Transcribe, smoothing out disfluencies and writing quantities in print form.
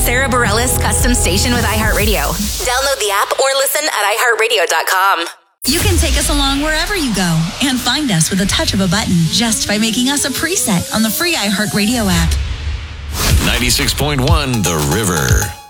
Sarah Bareilles custom station with iHeartRadio. Download the app or listen at iHeartRadio.com. You can take us along wherever you go and find us with a touch of a button just by making us a preset on the free iHeartRadio app. 96.1 The River.